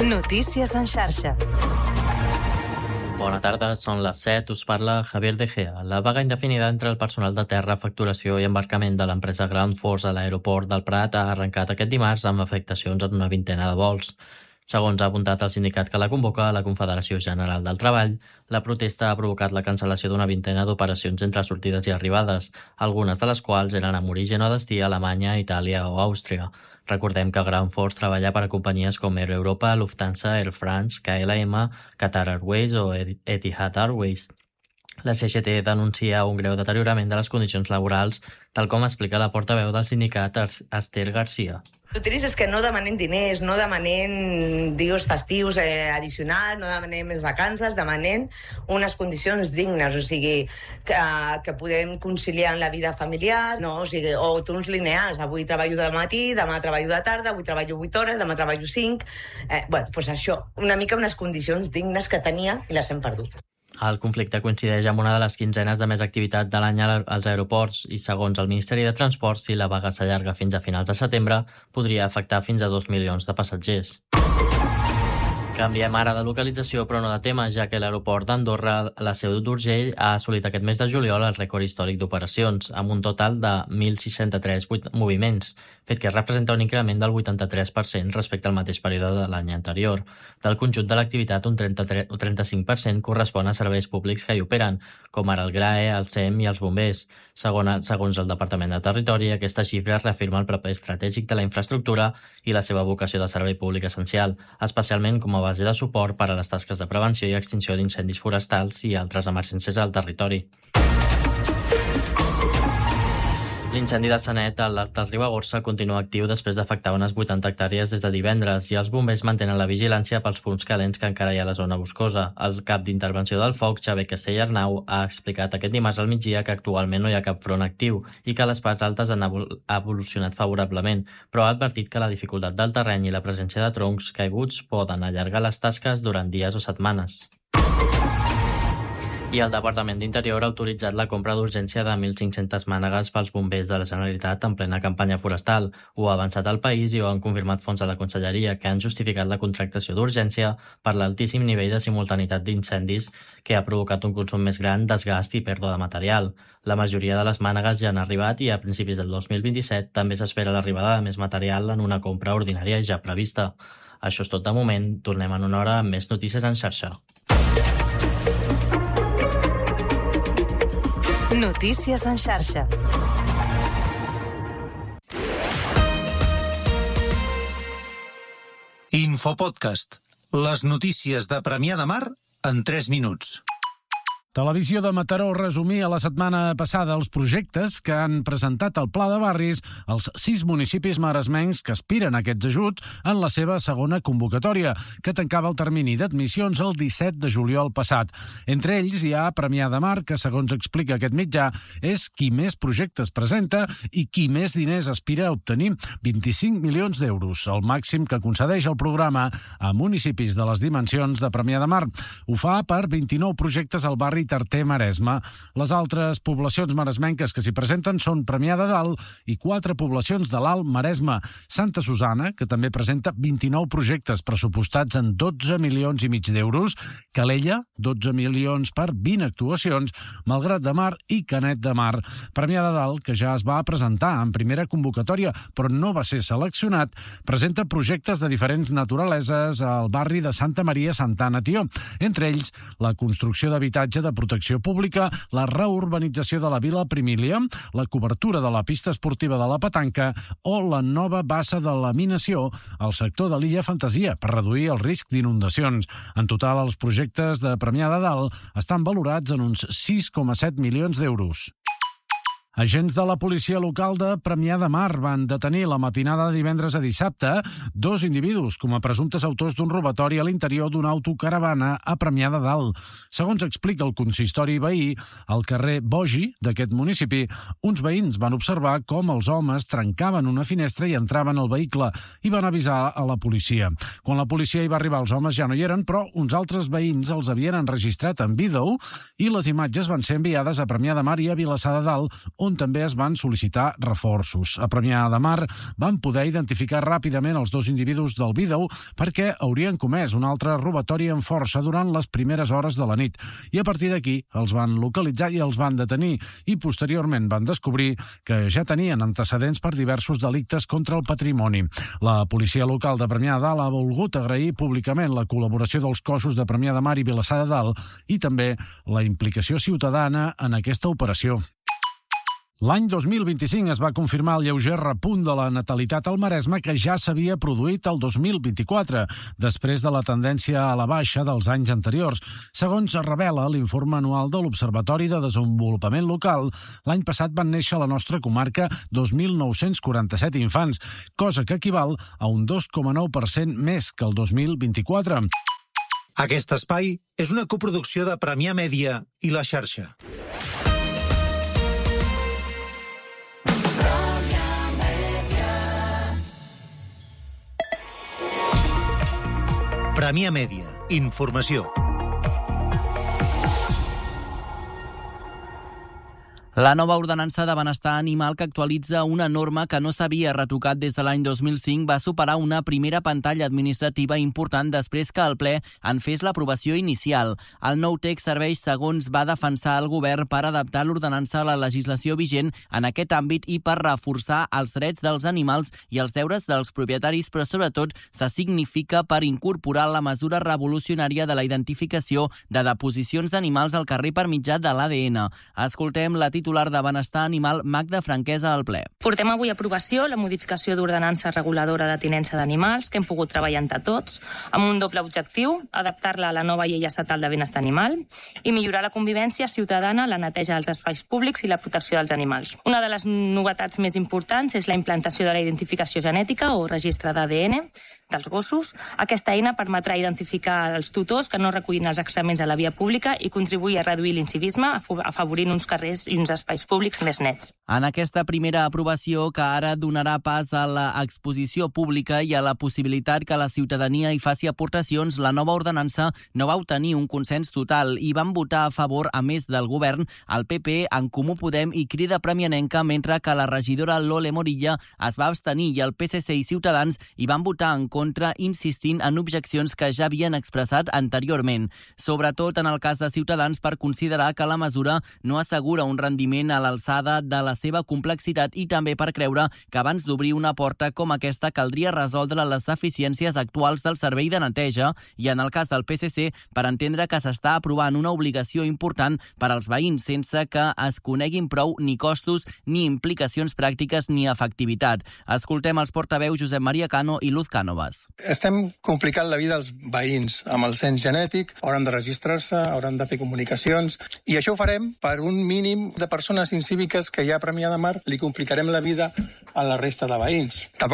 Notícies en xarxa. Bona tarda, són les 7, us parla Javier De Gea. La vaga indefinida entre el personal de terra, facturació i embarcament de l'empresa Ground Force a l'aeroport del Prat ha arrencat aquest dimarts amb afectacions en una vintena de vols. Segons ha apuntat el sindicat que la convoca, la Confederació General del Treball, la protesta ha provocat la cancel·lació d'una vintena d'operacions entre sortides i arribades, algunes de les quals eren amb origen o destí a Alemanya, Itàlia o Àustria. Recordem que Ground Force treballa per a companyies com Air Europa, Lufthansa, Air France, KLM, Qatar Airways o Etihad Airways. La CGT denuncia un greu deteriorament de les condicions laborals, tal com explica la portaveu del sindicat Esther Garcia. L'utilitzat és que no demanem diners, no demanem dies festius addicionals, no demanem més vacances, demanem unes condicions dignes, o sigui, que podem conciliar amb la vida familiar, no? O sigui, o uns lineals, avui treballo de matí, demà treballo de tarda, avui treballo 8 hores, demà treballo 5... doncs això, una mica unes condicions dignes que tenia i les hem perdut. El conflicte coincideix amb una de les quinzenes de més activitat de l'any als aeroports i, segons el Ministeri de Transports, si la vaga s'allarga fins a finals de setembre, podria afectar fins a 2 milions de passatgers. Canviem ara de localització, però no de tema, ja que l'aeroport d'Andorra, la Seu d'Urgell, ha assolit aquest mes de juliol el rècord històric d'operacions, amb un total de 1.063 moviments, fet que representa un increment del 83% respecte al mateix període de l'any anterior. Del conjunt de l'activitat, un 35% correspon a serveis públics que hi operen, com ara el GRAE, el SEM i els bombers. Segons el Departament de Territori, aquesta xifra reafirma el paper estratègic de la infraestructura i la seva vocació de servei públic essencial, especialment com a base de suport per a les tasques de prevenció i extinció d'incendis forestals i altres emergències al territori. L'incendi de Sanet a l'Alt del Ribagorça continua actiu després d'afectar unes 80 hectàrees des de divendres i els bombers mantenen la vigilància pels punts calents que encara hi ha a la zona boscosa. El cap d'intervenció del foc, Xavier Castell Arnau, ha explicat aquest dimarts al migdia que actualment no hi ha cap front actiu i que les parts altes han evolucionat favorablement, però ha advertit que la dificultat del terreny i la presència de troncs caiguts poden allargar les tasques durant dies o setmanes. I el Departament d'Interior ha autoritzat la compra d'urgència de 1.500 mànegues pels bombers de la Generalitat en plena campanya forestal. Ho ha avançat al país i ho han confirmat fonts de la Conselleria, que han justificat la contractació d'urgència per l'altíssim nivell de simultaneïtat d'incendis que ha provocat un consum més gran, desgast i pèrdua de material. La majoria de les mànegues ja han arribat i a principis del 2027 també s'espera l'arribada de més material en una compra ordinària ja prevista. Això és tot de moment. Tornem en una hora amb més notícies en xarxa. Notícies en xarxa. Infopodcast. Les notícies de Premià de Mar en 3 minuts. Televisió de Mataró resumia la setmana passada els projectes que han presentat el Pla de Barris als 6 municipis maresmencs que aspiren a aquests ajuts en la seva segona convocatòria, que tancava el termini d'admissions el 17 de juliol passat. Entre ells hi ha Premià de Mar, que, segons explica aquest mitjà, és qui més projectes presenta i qui més diners aspira a obtenir, 25 milions d'euros, el màxim que concedeix el programa a municipis de les dimensions de Premià de Mar. Ho fa per 29 projectes al barri Tarter Maresme. Les altres poblacions maresmenques que s'hi presenten són Premià de Dalt i 4 poblacions de l'Alt Maresme. Santa Susana, que també presenta 29 projectes pressupostats en 12 milions i mig d'euros, Calella, 12 milions per 20 actuacions, Malgrat de Mar i Canet de Mar. Premià de Dalt, que ja es va presentar en primera convocatòria però no va ser seleccionat, presenta projectes de diferents naturaleses al barri de Santa Maria Santana Tió, entre ells la construcció d'habitatge de protecció pública, la reurbanització de la Vila Primília, la cobertura de la pista esportiva de la Petanca o la nova bassa de laminació al sector de l'Illa Fantasia per reduir el risc d'inundacions. En total, els projectes de Premià de Dalt estan valorats en uns 6,7 milions d'euros. Agents de la policia local de Premià de Mar van detenir la matinada de divendres a dissabte 2 individus com a presumptes autors d'un robatori a l'interior d'una autocaravana a Premià de Dalt. Segons explica el consistori veí, al carrer Bogi d'aquest municipi, uns veïns van observar com els homes trencaven una finestra i entraven al vehicle i van avisar a la policia. Quan la policia hi va arribar, els homes ja no hi eren, però uns altres veïns els havien enregistrat en vídeo i les imatges van ser enviades a Premià de Mar i a Vilassar de Dalt, on també es van sol·licitar reforços. A Premià de Mar van poder identificar ràpidament els 2 individus del vídeo perquè haurien comès un altre robatori amb força durant les primeres hores de la nit. I a partir d'aquí els van localitzar i els van detenir i posteriorment van descobrir que ja tenien antecedents per diversos delictes contra el patrimoni. La policia local de Premià de Dalt ha volgut agrair públicament la col·laboració dels cossos de Premià de Mar i Vilassar de Dalt i també la implicació ciutadana en aquesta operació. L'any 2025 es va confirmar el lleuger repunt de la natalitat al Maresme que ja s'havia produït el 2024, després de la tendència a la baixa dels anys anteriors. Segons revela l'informe anual de l'Observatori de Desenvolupament Local, l'any passat van néixer a la nostra comarca 2.947 infants, cosa que equival a un 2,9% més que el 2024. Aquest espai és una coproducció de Premià Mèdia i La Xarxa. Premià Mèdia. Informació. La nova ordenança de benestar animal que actualitza una norma que no s'havia retocat des de l'any 2005 va superar una primera pantalla administrativa important després que el ple en fes l'aprovació inicial. El nou text serveix, segons va defensar el govern, per adaptar l'ordenança a la legislació vigent en aquest àmbit i per reforçar els drets dels animals i els deures dels propietaris, però sobretot se significa per incorporar la mesura revolucionària de la identificació de deposicions d'animals al carrer per mitjà de l'ADN. Escoltem la titular de Benestar Animal, Magda Franquesa, al ple. Portem avui a aprovació la modificació d'ordenança reguladora de tinença d'animals que hem pogut treballar entre tots, amb un doble objectiu, adaptar-la a la nova llei estatal de benestar animal i millorar la convivència ciutadana, la neteja dels espais públics i la protecció dels animals. Una de les novetats més importants és la implantació de la identificació genètica o registre d'ADN dels gossos. Aquesta eina permetrà identificar els tutors que no recullin els excrements a la via pública i contribuir a reduir l'incivisme, afavorint uns carrers i uns espais públics més nets. En aquesta primera aprovació, que ara donarà pas a l'exposició pública i a la possibilitat que la ciutadania hi faci aportacions, la nova ordenança no va obtenir un consens total i van votar a favor, a més del govern, el PP, En Comú Podem i Crida Premianenca, mentre que la regidora Lole Morilla es va abstenir i el PSC i Ciutadans hi van votar en contra, insistint en objeccions que ja havien expressat anteriorment. Sobretot en el cas de Ciutadans, per considerar que la mesura no assegura un rendiment a l'alçada de la seva complexitat i també per creure que abans d'obrir una porta com aquesta caldria resoldre les deficiències actuals del servei de neteja i, en el cas del PSC, per entendre que s'està aprovant una obligació important per als veïns sense que es coneguin prou ni costos, ni implicacions pràctiques ni efectivitat. Escoltem els portaveus Josep Maria Cano i Luz Cánovas. Estem complicant la vida als veïns. Amb el cens genètic hauran de registrar-se, hauran de fer comunicacions i això ho farem per un mínim de persones incíviques que ja a Premià de Mar li complicarem la vida a la resta de veïns. Tampoc